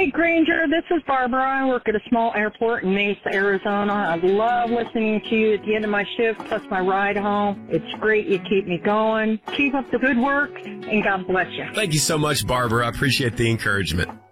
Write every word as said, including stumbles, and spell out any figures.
Hey, Granger, this is Barbara. I work at a small airport in Mesa, Arizona. I love listening to you at the end of my shift, plus my ride home. It's great. You keep me going. Keep up the good work, and God bless you. Thank you so much, Barbara. I appreciate the encouragement.